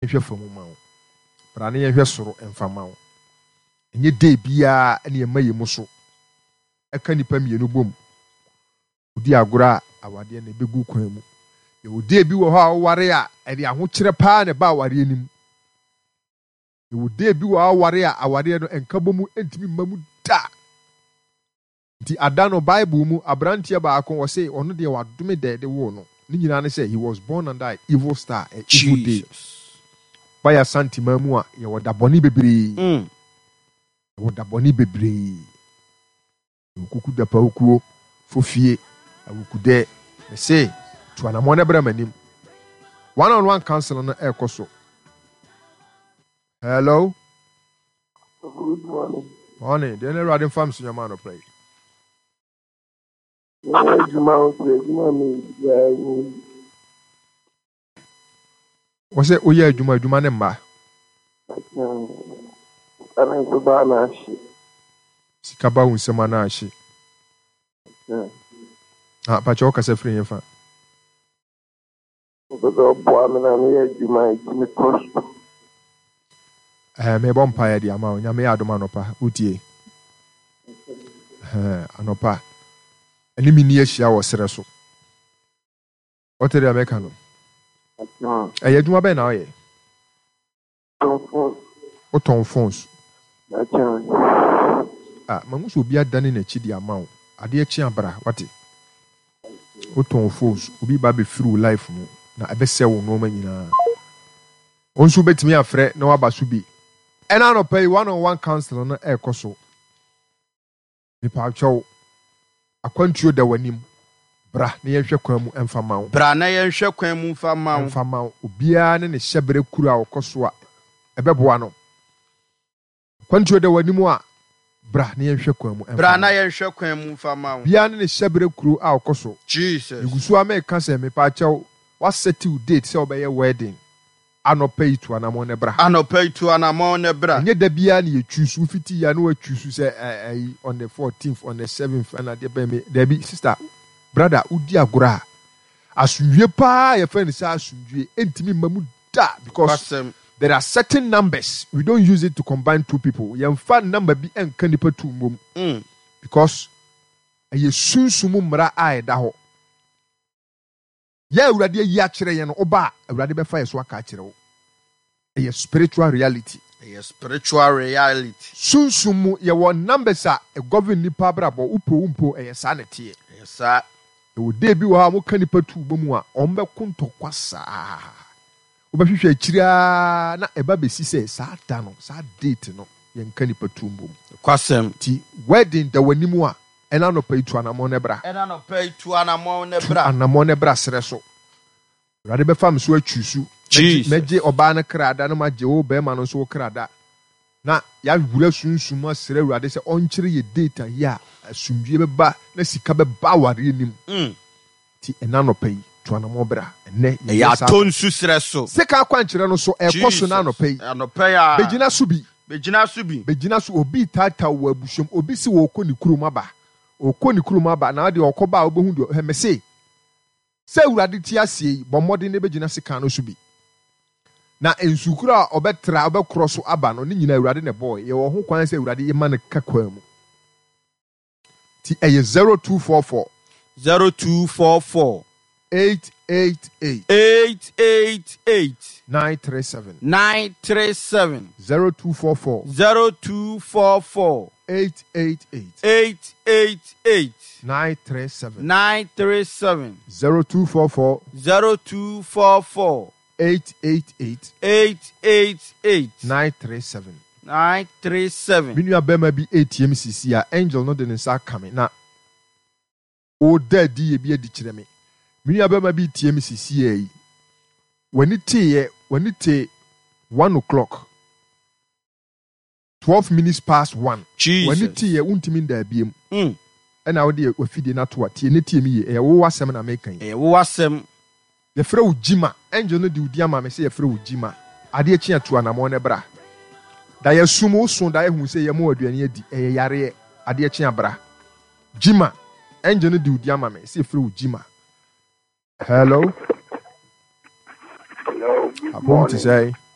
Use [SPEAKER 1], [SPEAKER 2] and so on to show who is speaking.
[SPEAKER 1] Nhwe famu ma wo. Bra ne nhwe soro emfa ma wo. Enye day bia ene emaye mu so. Eka nipa mienu bom. Odi agora awade na begu kwan mu. Ye odi bi wo ho a ware a ede aho kire pa na ba ware anim. Ye odi bi wo a ware a awade no enka bomu entimi mamu da. Di adano Bible mu abrantie ba akon wo say ono de wadome de wo no. Ni nyina ne say he was born under an evil star, a evil day. Baya santima mu a ye woda boni bebre. Woda boni bebre. Kuku da pa okuo fofie awukude me say to anamone bra manim. One-on-one counselor no ekoso. Hello.
[SPEAKER 2] Good morning.
[SPEAKER 1] Morning. Then riding farm so your man to play. What's it? Oh yeah, Juma Nemba. Sikaba unsemanashi. Pachoka se free fa. Me bompa ya di ama nyame adoma nopa utie. Anopa. Ani mini ahia wo sere so. Otere ameka no. Adwuma be na oye. Oton phones. Mamuso obi adane na chi di ama wo. Ade achi abra wate. Oton phones obi ba be free life mu na abese wo no ma nyina. Onso betimi afre na waba so bi. Ena no pay one-on-one counselor no ekoso. Me pa chow akwantuo da wanim bra na yenhwe kwan mu emfama wo
[SPEAKER 3] bra na yenhwe kwan mu emfama wo
[SPEAKER 1] obia ne hyebere kuru a okoso a ebeboa no kwantuo da wanim a bra na yenhwe kwan mu emfama
[SPEAKER 3] bra na yenhwe kwan mu emfama wo
[SPEAKER 1] bia ne hyebere kuru a okoso
[SPEAKER 3] Jesus
[SPEAKER 1] igusu ameka se me pa chow what settle date se obeye wedding anopai to anamon ne bra
[SPEAKER 3] anopai to anamon ne bra
[SPEAKER 1] nye da bia na yetwusu fiti ya no atwusu se on the 14th on the 7th and the be me there be sister brother udi agora asunwie pa ye friend say asunwie entimi mamu da because there are certain numbers we don't use it to combine two people ye mfa number bi enka nipa tu mom because ye sunsumu mra a da ho ya awurade yi akire ye no oba awurade be fa ye so aka akire wo a spiritual reality sunsumu ye won numbers a govern nipa brabo upo sanete
[SPEAKER 3] sa
[SPEAKER 1] e wo de bi wo ha mo ka nipa tu bomu a ombe kuntokwa sa obahwehwe akira na eba besi se sa da no sa date no ye nka nipa tu bom
[SPEAKER 3] kwasem
[SPEAKER 1] ti wedding da wanimu a ena no pay to anamon ne bra sere so rade be fam so atwusu meje oba na krada na maje wo be ma no so krada na ya wura sunsum asere rade se onkyere ye data ya asumdue be ba na sika be ba ware nim ti ena no pay to anamon bra ene
[SPEAKER 3] ya tonsu sere so
[SPEAKER 1] sika kwankyere no so ekoso na no pay
[SPEAKER 3] a
[SPEAKER 1] begina so obi tata wo abushom obi si wo koni kurum aba na de okoba obehu de hemese se urade ti asie bomode ne begina sika no so bi na ensukura obetra obekro aba no ne nyina urade ne boy ye wo ho kwan se urade yema ne kakwa mu ti eye 0244
[SPEAKER 3] 888
[SPEAKER 1] 937
[SPEAKER 3] 0244
[SPEAKER 1] 888 937 0244 888 937 Minu abema bi ATM CC a angel no de nsa kame na o daddy ye bi adi kire me minu abema bi ATM CC yi when te 1 o'clock 12 minutes past 1 when te untimi nda biem ena wo de ofide na to atie ne tie mi ye wo wasem na mekan
[SPEAKER 3] wo wasem
[SPEAKER 1] ye frɛ wo jima angel no de udi ama me se ye frɛ wo jima ade achi ato anamo ne bra da ye sumu so da ye hu se ye mo aduane adi yare ade achi abra jima angel no de udi ama me se ye frɛ wo jima hello I want to say